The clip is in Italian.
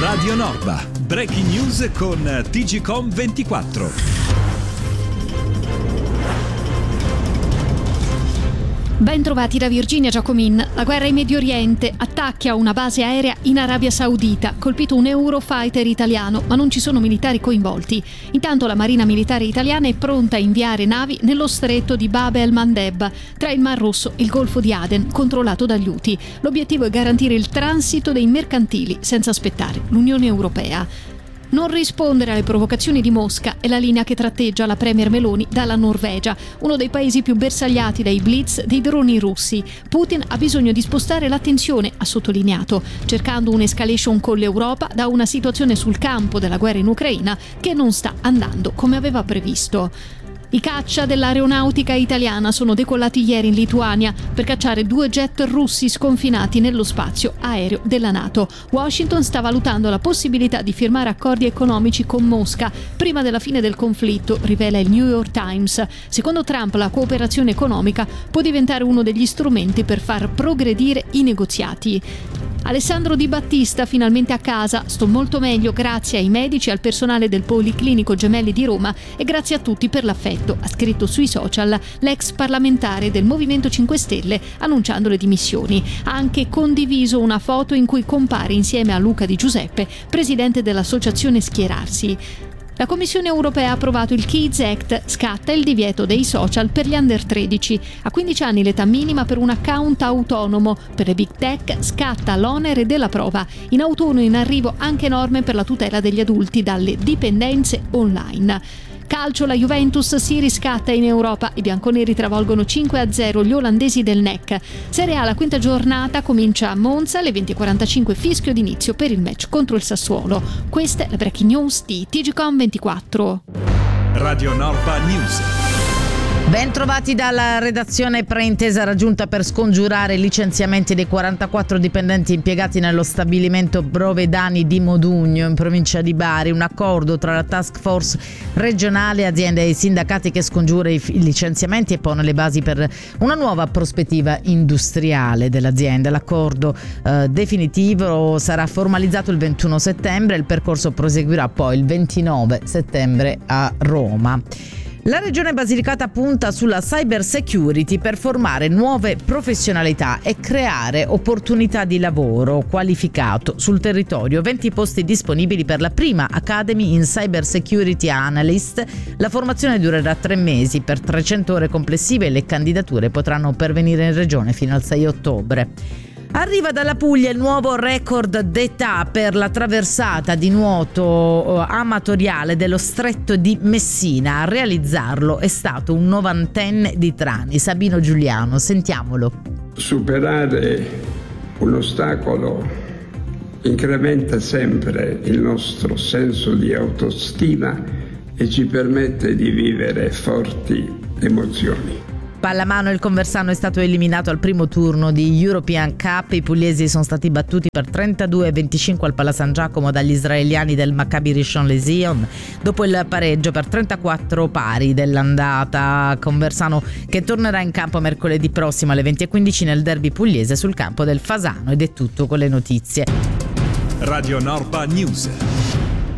Radio Norba, breaking news con TGcom 24. Ben trovati da Virginia Giacomin. La guerra in Medio Oriente, attacchi a una base aerea in Arabia Saudita, colpito un Eurofighter italiano, ma non ci sono militari coinvolti. Intanto la Marina Militare Italiana è pronta a inviare navi nello stretto di Bab el-Mandeb, tra il Mar Rosso e il Golfo di Aden, controllato dagli Houthi. L'obiettivo è garantire il transito dei mercantili senza aspettare l'Unione Europea. Non rispondere alle provocazioni di Mosca è la linea che tratteggia la premier Meloni dalla Norvegia, uno dei paesi più bersagliati dai blitz dei droni russi. Putin ha bisogno di spostare l'attenzione, ha sottolineato, cercando un'escalation con l'Europa da una situazione sul campo della guerra in Ucraina che non sta andando come aveva previsto. I caccia dell'aeronautica italiana sono decollati ieri in Lituania per cacciare 2 jet russi sconfinati nello spazio aereo della NATO. Washington sta valutando la possibilità di firmare accordi economici con Mosca prima della fine del conflitto, rivela il New York Times. Secondo Trump la cooperazione economica può diventare uno degli strumenti per far progredire i negoziati. Alessandro Di Battista finalmente a casa, sto molto meglio grazie ai medici e al personale del Policlinico Gemelli di Roma e grazie a tutti per l'affetto, ha scritto sui social l'ex parlamentare del Movimento 5 Stelle annunciando le dimissioni. Ha anche condiviso una foto in cui compare insieme a Luca Di Giuseppe, presidente dell'associazione Schierarsi. La Commissione europea ha approvato il Kids Act, scatta il divieto dei social per gli under 13. A 15 anni l'età minima per un account autonomo. Per le big tech scatta l'onere della prova. In autunno in arrivo anche norme per la tutela degli adulti dalle dipendenze online. Calcio, la Juventus si riscatta in Europa. I bianconeri travolgono 5-0 gli olandesi del NEC. Serie A, la quinta giornata comincia a Monza alle 20:45, fischio d'inizio per il match contro il Sassuolo. Questa è la breaking news di TGcom 24. Radio Norba News. Ben trovati dalla redazione. Preintesa raggiunta per scongiurare i licenziamenti dei 44 dipendenti impiegati nello stabilimento Brovedani di Modugno in provincia di Bari. Un accordo tra la task force regionale, aziende e sindacati che scongiura i licenziamenti e pone le basi per una nuova prospettiva industriale dell'azienda. L'accordo definitivo sarà formalizzato il 21 settembre e il percorso proseguirà poi il 29 settembre a Roma. La Regione Basilicata punta sulla cyber security per formare nuove professionalità e creare opportunità di lavoro qualificato sul territorio. 20 posti disponibili per la prima Academy in Cyber Security Analyst. La formazione durerà 3 mesi per 300 ore complessive e le candidature potranno pervenire in Regione fino al 6 ottobre. Arriva dalla Puglia il nuovo record d'età per la traversata di nuoto amatoriale dello Stretto di Messina. A realizzarlo è stato un 90enne di Trani, Sabino Giuliano. Sentiamolo. Superare un ostacolo incrementa sempre il nostro senso di autostima e ci permette di vivere forti emozioni. Pallamano, il Conversano è stato eliminato al primo turno di European Cup. I pugliesi sono stati battuti per 32-25 al Pala San Giacomo dagli israeliani del Maccabi Rishon LeZion dopo il pareggio per 34 pari dell'andata. Conversano che tornerà in campo mercoledì prossimo alle 20:15 nel derby pugliese sul campo del Fasano. Ed è tutto con le notizie. Radio Norba News.